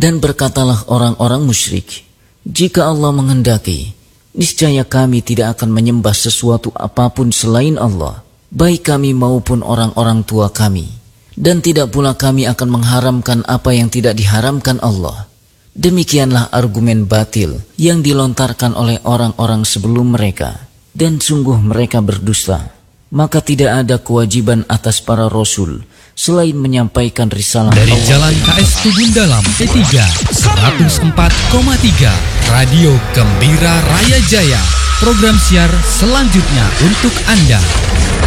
Dan berkatalah orang-orang musyrik, jika Allah menghendaki, niscaya kami tidak akan menyembah sesuatu apapun selain Allah, baik kami maupun orang-orang tua kami. Dan tidak pula kami akan mengharamkan apa yang tidak diharamkan Allah. Demikianlah argumen batil yang dilontarkan oleh orang-orang sebelum mereka, dan sungguh mereka berdusta. Maka tidak ada kewajiban atas para rasul selain menyampaikan risalah dari Allah. Jalan KS Tubun Dalam P3 104,3 Radio Gembira Raya Jaya. Program siar selanjutnya untuk Anda.